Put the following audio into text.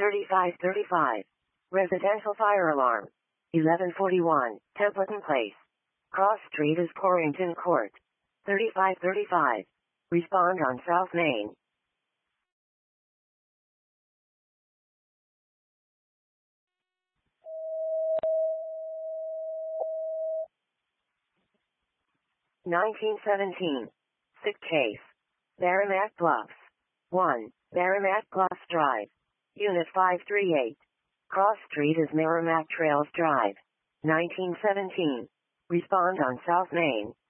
3535. Residential fire alarm. 1141, Templeton Place. Cross Street is Corrington Court. 3535. Respond on South Main. (1917). Sick case. Merrimack Bluffs. 1. Merrimack Bluffs Drive. Unit 538. Cross Street is Merrimack Trails Drive. 1917. Respond on South Main.